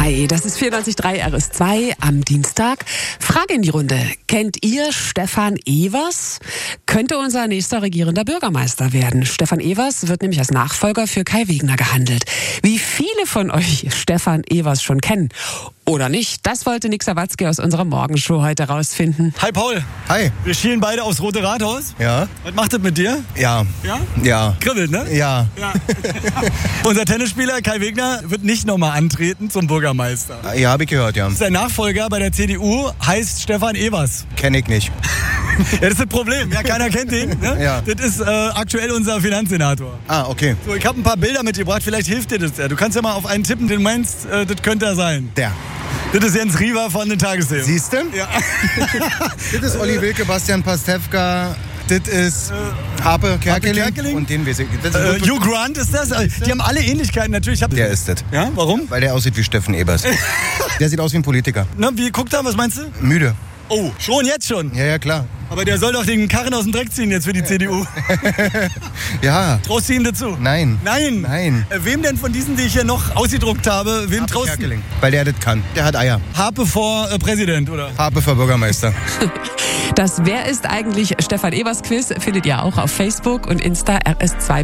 Hi, das ist 94.3 RS2 am Dienstag. Frage in die Runde. Kennt ihr Stefan Evers? Könnte unser nächster regierender Bürgermeister werden. Stefan Evers wird nämlich als Nachfolger für Kai Wegner gehandelt. Wie viele von euch Stefan Evers schon kennen? Oder nicht? Das wollte Nick Sawatzki aus unserer Morgenshow heute rausfinden. Hi Paul. Hi. Wir schielen beide aufs Rote Rathaus. Ja. Was macht das mit dir? Ja. Ja? Ja. Kribbelt, ne? Ja. Ja. Unser Tennisspieler Kai Wegner wird nicht nochmal antreten zum Bürgermeister. Ja, habe ich gehört, ja. Sein Nachfolger bei der CDU heißt Stefan Evers. Kenn ich nicht. Ja, das ist das Problem. Ja, keiner kennt ihn. Ne? Ja. Das ist aktuell unser Finanzsenator. Ah, okay. So, ich habe ein paar Bilder mitgebracht. Vielleicht hilft dir das. Du kannst ja mal auf einen tippen, den du meinst, das könnte er sein. Der. Das ist Jens Riewer von den Tagesthemen. Siehst du? Ja. Das ist Olli Wilke, Bastian Pastewka. Das ist Harpe Kerkeling. Und den weiß ich. Das ist Hugh Grant ist das. Die haben alle Ähnlichkeiten. Natürlich. der ist das. Ja, warum? Weil der aussieht wie Steffen Evers. Der sieht aus wie ein Politiker. Na, wie guckt er? Was meinst du? Müde. Oh, schon jetzt schon. Ja, klar. Aber der soll doch den Karren aus dem Dreck ziehen jetzt für die CDU. Ja. Traust du ihm dazu? Nein. Nein? Nein. Wem denn von diesen, die ich hier noch ausgedruckt habe, wem Harpe traust du? Kerkeling. Weil der das kann. Der hat Eier. Harpe vor Präsident, oder? Harpe für Bürgermeister. Das Wer ist eigentlich Stefan Evers Quiz findet ihr auch auf Facebook und Insta RS2.